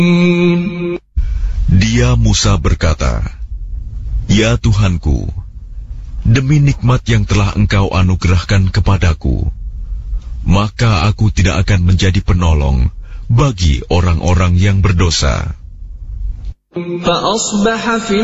Dia Musa berkata, "Ya Tuhanku, demi nikmat yang telah Engkau anugerahkan kepadaku, maka aku tidak akan menjadi penolong bagi orang-orang yang berdosa."